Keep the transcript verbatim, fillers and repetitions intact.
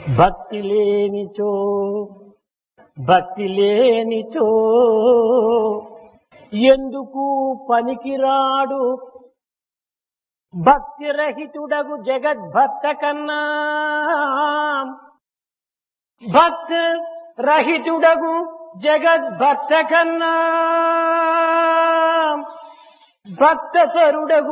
భక్తి లేనిచో భక్తి లేనిచో ఎందుకు పనికిరాడు భక్తి రహితుడగు జగద్భక్త కన్నా భక్తి రహితుడగు జగద్భక్త కన్నా భక్త పరుడగు